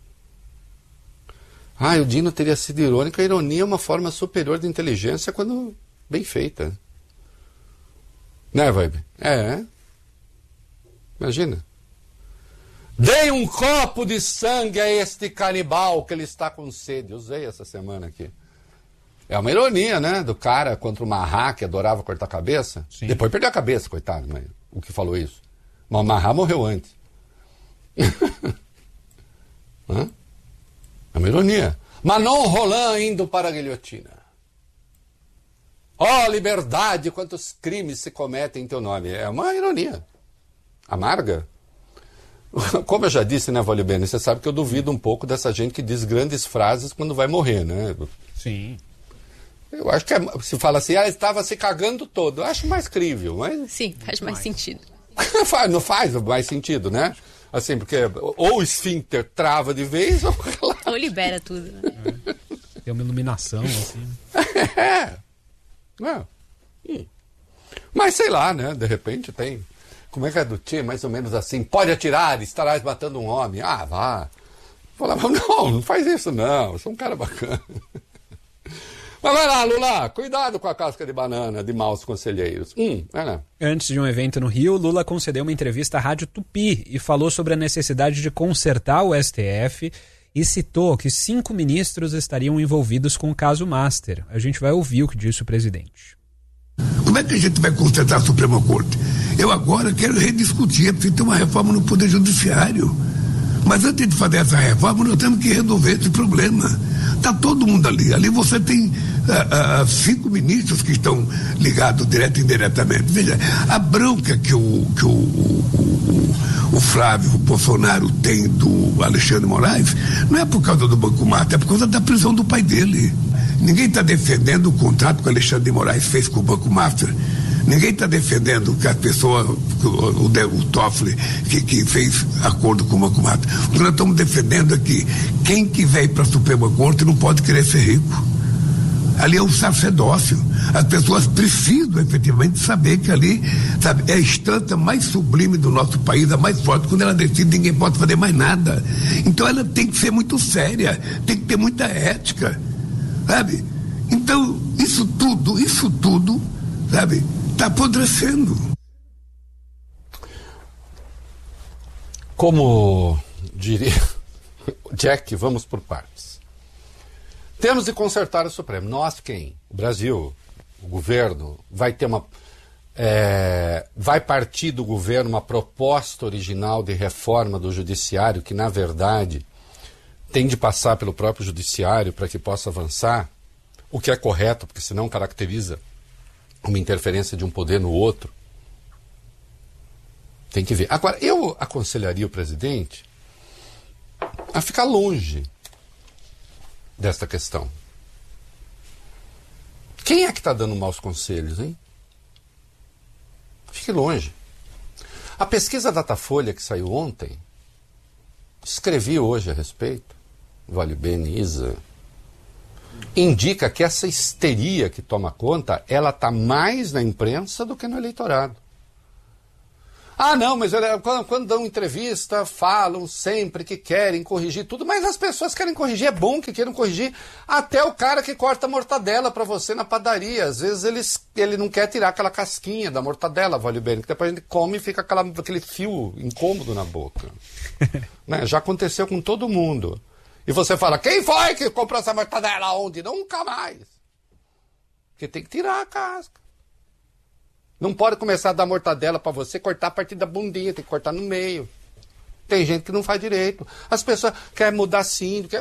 Ah, o Dino teria sido irônico. A ironia é uma forma superior de inteligência quando bem feita. Né, Vibe? É. Imagina. Dei um copo de sangue a este canibal que ele está com sede. Usei essa semana aqui. É uma ironia, né? Do cara contra o Marra, que adorava cortar a cabeça. Sim. Depois perdeu a cabeça, coitado, mas o que falou isso. Mas o Marra morreu antes. Hã? É uma ironia. Manon Roland indo para a guilhotina. Ó, oh, liberdade, quantos crimes se cometem em teu nome. É uma ironia. Amarga. Como eu já disse, né, Vale Bene, você sabe que eu duvido um pouco dessa gente que diz grandes frases quando vai morrer, né? Sim. Eu acho que é, se fala assim, ah, ele estava se cagando todo. Eu acho mais crível, mas... Sim, faz mais sentido. Não faz mais sentido, né? Assim, porque ou o esfíncter trava de vez, ou... Ou libera tudo, né? É. Tem uma iluminação, assim. É. É. Hum. Mas sei lá, né? De repente tem... Como é que é do Tchê? Mais ou menos assim. Pode atirar, estarás matando um homem. Ah, vá. Falava, não, não faz isso não. Eu sou um cara bacana. Mas vai lá, Lula. Cuidado com a casca de banana de maus conselheiros. Hum, é, né? Antes de um evento no Rio, Lula concedeu uma entrevista à Rádio Tupi e falou sobre a necessidade de consertar o S T F e citou que cinco ministros estariam envolvidos com o caso Master. A gente vai ouvir o que disse o presidente. Como é que a gente vai consertar a Suprema Corte? Eu agora quero rediscutir, é preciso ter uma reforma no Poder Judiciário. Mas antes de fazer essa reforma, nós temos que resolver esse problema. Está todo mundo ali. Ali você tem uh, uh, cinco ministros que estão ligados direto e indiretamente. Veja, a bronca que o, que o, o, o Flávio Bolsonaro tem do Alexandre Moraes não é por causa do Banco Master, é por causa da prisão do pai dele. Ninguém está defendendo o contrato que o Alexandre de Moraes fez com o Banco Master. Ninguém está defendendo que a pessoa, o, o Toffoli, que, que fez acordo com o Banco Master. O que nós estamos defendendo é que quem quiser ir para a Suprema Corte não pode querer ser rico. Ali é um sacerdócio. As pessoas precisam efetivamente saber que ali, sabe, é a instância mais sublime do nosso país, a mais forte. Quando ela decide, ninguém pode fazer mais nada. Então ela tem que ser muito séria, tem que ter muita ética. Sabe? Então, isso tudo, isso tudo, sabe, está apodrecendo. Como diria Jack, vamos por partes. Temos de consertar o Supremo. Nós quem? O Brasil, o governo, vai ter uma... É, vai partir do governo uma proposta original de reforma do judiciário que, na verdade... tem de passar pelo próprio judiciário para que possa avançar, o que é correto, porque senão caracteriza uma interferência de um poder no outro. Tem que ver. Agora, eu aconselharia o presidente a ficar longe desta questão. Quem é que está dando maus conselhos, hein? Fique longe. A pesquisa Datafolha que saiu ontem, escrevi hoje a respeito, Vale Bene, Isa, indica que essa histeria que toma conta, ela está mais na imprensa do que no eleitorado. Ah, não, mas quando, quando dão entrevista, falam sempre que querem corrigir tudo, mas as pessoas querem corrigir, é bom que queiram corrigir. Até o cara que corta a mortadela para você na padaria, às vezes ele, ele não quer tirar aquela casquinha da mortadela, Vale Bene, que depois ele come e fica aquela, aquele fio incômodo na boca. Né? Já aconteceu com todo mundo. E você fala, quem foi que comprou essa mortadela onde? Nunca mais. Porque tem que tirar a casca. Não pode começar a dar mortadela para você, cortar a partir da bundinha, tem que cortar no meio. Tem gente que não faz direito. As pessoas querem mudar sim. Quer...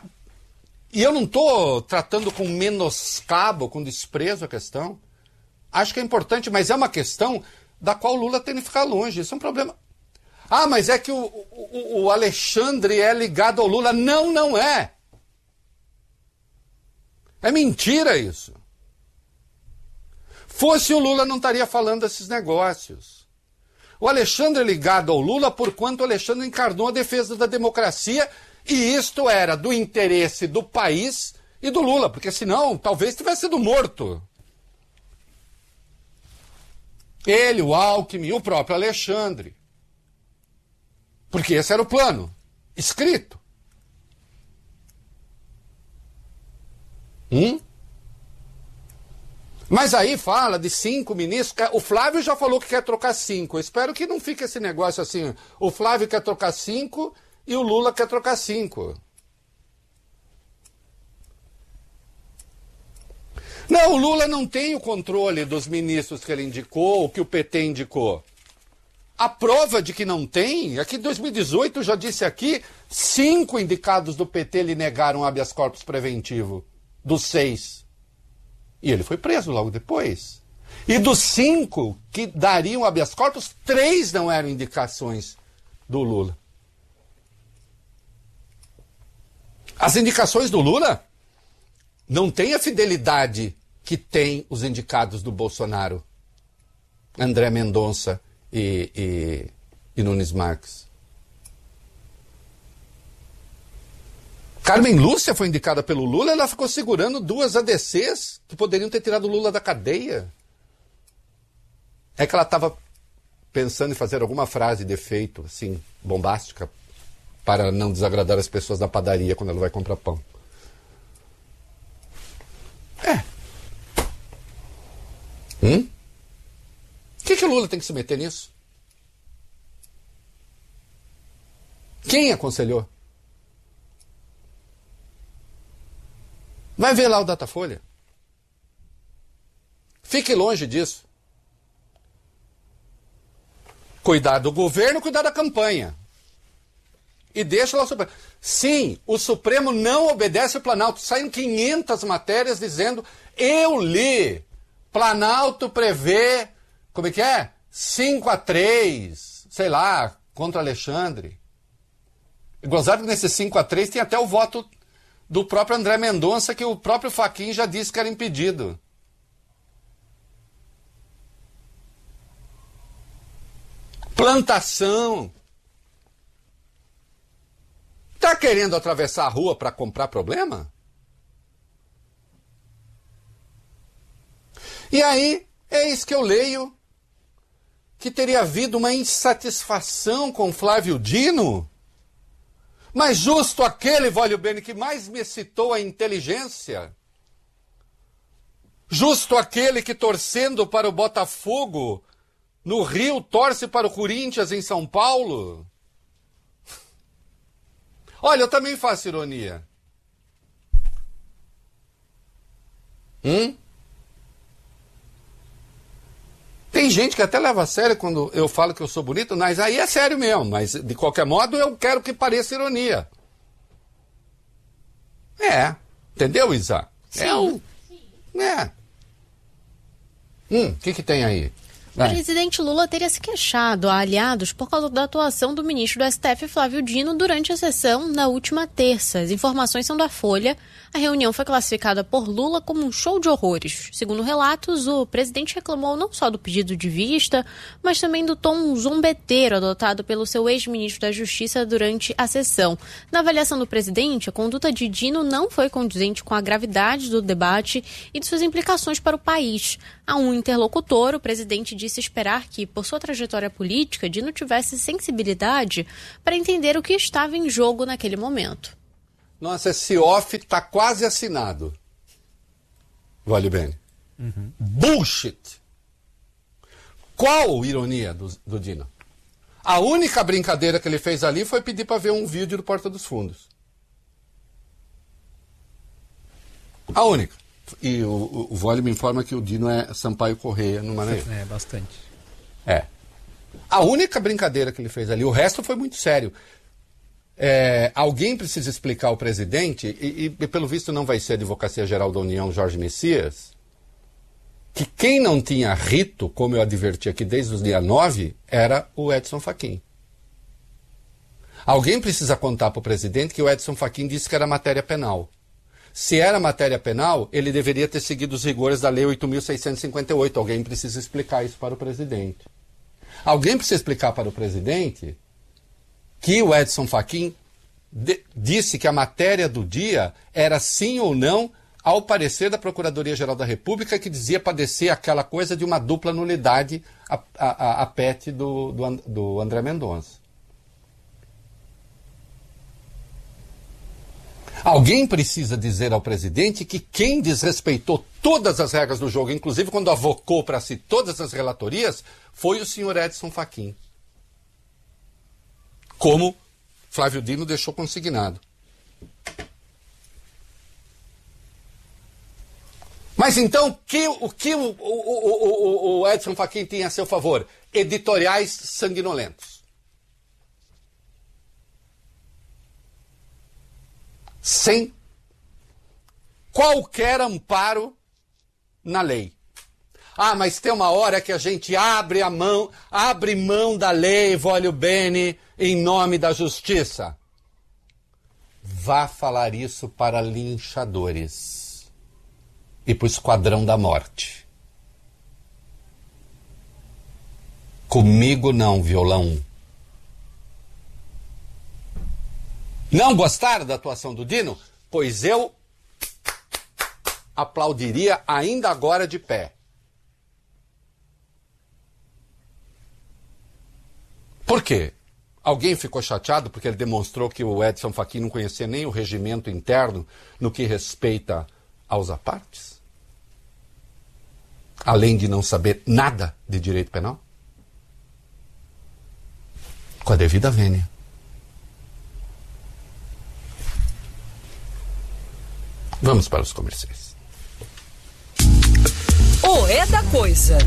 E eu não estou tratando com menoscabo, com desprezo a questão. acho que é importante, mas é uma questão da qual o Lula tem que ficar longe. Isso é um problema. Ah, mas é que o, o, o Alexandre é ligado ao Lula. Não, não é. É mentira isso. Fosse o Lula, não estaria falando desses negócios. O Alexandre é ligado ao Lula porquanto o Alexandre encarnou a defesa da democracia, e isto era do interesse do país e do Lula, porque senão talvez tivesse sido morto. Ele, o Alckmin, o próprio Alexandre. Porque esse era o plano, escrito. Hum? Mas aí fala de cinco ministros. O Flávio já falou que quer trocar cinco. Eu espero que não fique esse negócio assim. O Flávio quer trocar cinco e o Lula quer trocar cinco. Não, o Lula não tem o controle dos ministros que ele indicou, ou que o P T indicou. A prova de que não tem é que em dois mil e dezoito, eu já disse aqui, cinco indicados do P T lhe negaram habeas corpus preventivo, dos seis. E ele foi preso logo depois. E dos cinco que dariam habeas corpus, três não eram indicações do Lula. As indicações do Lula não têm a fidelidade que tem os indicados do Bolsonaro. André Mendonça e, e, e Nunes Marques. Carmen Lúcia foi indicada pelo Lula, ela ficou segurando duas A D Cs que poderiam ter tirado o Lula da cadeia. É que ela estava pensando em fazer alguma frase de efeito, assim, bombástica, para não desagradar as pessoas da padaria quando ela vai comprar pão. É. Hum? O que, que o Lula tem que se meter nisso? Quem aconselhou? Vai ver lá o Datafolha. Fique longe disso. Cuidar do governo, cuidar da campanha. E deixa lá o Supremo. Sim, o Supremo não obedece ao Planalto. Saem quinhentas matérias dizendo: eu li, Planalto prevê, como é que é? cinco a três, sei lá, contra Alexandre. Gozado que nesse cinco a três tem até o voto do próprio André Mendonça, que o próprio Fachin já disse que era impedido. Plantação. Está querendo atravessar a rua para comprar problema? E aí, é isso que eu leio, que teria havido uma insatisfação com Flávio Dino, mas justo aquele, Vólio Bene, que mais me citou a inteligência, justo aquele que, torcendo para o Botafogo no Rio, torce para o Corinthians em São Paulo. Olha, eu também faço ironia. Hum? Tem gente que até leva a sério quando eu falo que eu sou bonito, mas aí é sério mesmo. Mas, de qualquer modo, eu quero que pareça ironia. É. Entendeu, Isa? Sim. É. O... É. Hum, o que que tem aí? O presidente Lula teria se queixado a aliados por causa da atuação do ministro do S T F, Flávio Dino, durante a sessão na última terça. As informações são da Folha. A reunião foi classificada por Lula como um show de horrores. Segundo relatos, o presidente reclamou não só do pedido de vista, mas também do tom zombeteiro adotado pelo seu ex-ministro da Justiça durante a sessão. Na avaliação do presidente, a conduta de Dino não foi condizente com a gravidade do debate e de suas implicações para o país. A um interlocutor, o presidente disse esperar que, por sua trajetória política, Dino tivesse sensibilidade para entender o que estava em jogo naquele momento. Nossa, esse off está quase assinado. Vale bem. Uhum. Bullshit. Qual ironia do, do Dino? A única brincadeira que ele fez ali foi pedir para ver um vídeo do Porta dos Fundos. A única. E o, o Vole me informa que o Dino é Sampaio Correia no Maranhão. É, bastante. É. A única brincadeira que ele fez ali, o resto foi muito sério. É, alguém precisa explicar ao presidente, e, e pelo visto não vai ser a Advocacia Geral da União, Jorge Messias, que quem não tinha rito, como eu adverti aqui desde o dia nove, era o Edson Fachin. Alguém precisa contar para o presidente que o Edson Fachin disse que era matéria penal. Se era matéria penal, ele deveria ter seguido os rigores da Lei oito mil seiscentos e cinquenta e oito. Alguém precisa explicar isso para o presidente. Alguém precisa explicar para o presidente que o Edson Fachin de, disse que a matéria do dia era sim ou não ao parecer da Procuradoria-Geral da República, que dizia padecer aquela coisa de uma dupla nulidade a, a, a P E T do, do, do André Mendonça. Alguém precisa dizer ao presidente que quem desrespeitou todas as regras do jogo, inclusive quando avocou para si todas as relatorias, foi o senhor Edson Fachin. Como Flávio Dino deixou consignado. Mas então, que, o que o, o, o, o Edson Fachin tinha a seu favor? Editoriais sanguinolentos. Sem qualquer amparo na lei. Ah, mas tem uma hora que a gente abre a mão, abre mão da lei, voglio bene, em nome da justiça. Vá falar isso para linchadores e para o Esquadrão da Morte. Comigo não, violão. Não gostaram da atuação do Dino? Pois eu aplaudiria ainda agora de pé. Por quê? Alguém ficou chateado porque ele demonstrou que o Edson Fachin não conhecia nem o regimento interno no que respeita aos apartes? Além de não saber nada de direito penal? Com a devida vênia. Vamos para os comerciais. O É da Coisa.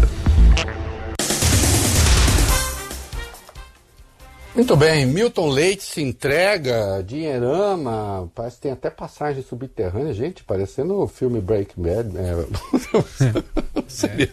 Muito bem, Milton Leite se entrega, dinheirama, parece que tem até passagem subterrânea, gente, parecendo o filme Breaking Bad. É.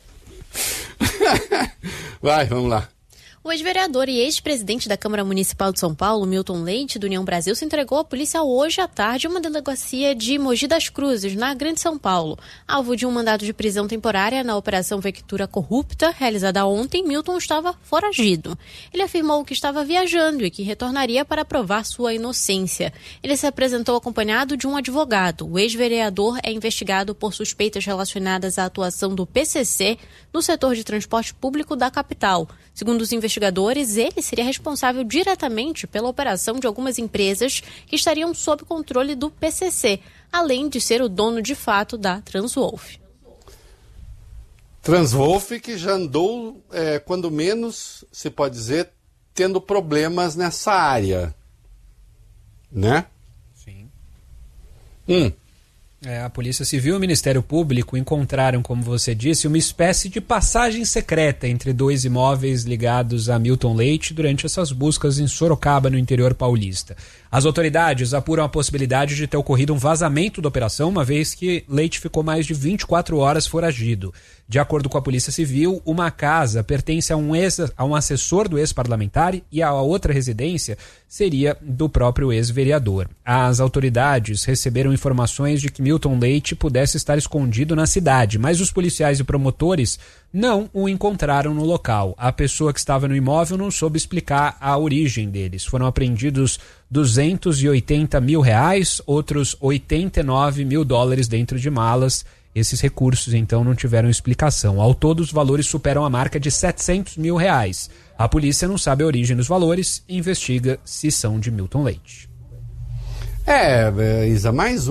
Vai, vamos lá. O ex-vereador e ex-presidente da Câmara Municipal de São Paulo, Milton Leite, do União Brasil, se entregou à polícia hoje à tarde em uma delegacia de Mogi das Cruzes, na Grande São Paulo. Alvo de um mandado de prisão temporária na Operação Vectura Corrupta, realizada ontem, Milton estava foragido. Ele afirmou que estava viajando e que retornaria para provar sua inocência. Ele se apresentou acompanhado de um advogado. O ex-vereador é investigado por suspeitas relacionadas à atuação do P C C no setor de transporte público da capital. Segundo os investigadores, ele seria responsável diretamente pela operação de algumas empresas que estariam sob controle do P C C, além de ser o dono de fato da Transwolf. Transwolf que já andou, é, quando menos, se pode dizer, tendo problemas nessa área, né? Sim. Hum. É, a Polícia Civil e o Ministério Público encontraram, como você disse, uma espécie de passagem secreta entre dois imóveis ligados a Milton Leite durante essas buscas em Sorocaba, no interior paulista. As autoridades apuram a possibilidade de ter ocorrido um vazamento da operação, uma vez que Leite ficou mais de vinte e quatro horas foragido. De acordo com a Polícia Civil, uma casa pertence a um, ex, a um assessor do ex-parlamentar e a outra residência seria do próprio ex-vereador. As autoridades receberam informações de que Milton Leite pudesse estar escondido na cidade, mas os policiais e promotores não o encontraram no local. A pessoa que estava no imóvel não soube explicar a origem deles. Foram apreendidos duzentos e oitenta mil reais, outros oitenta e nove mil dólares dentro de malas. Esses recursos, então, não tiveram explicação. Ao todo, os valores superam a marca de setecentos mil reais. A polícia não sabe a origem dos valores e investiga se são de Milton Leite. É, Isa, mais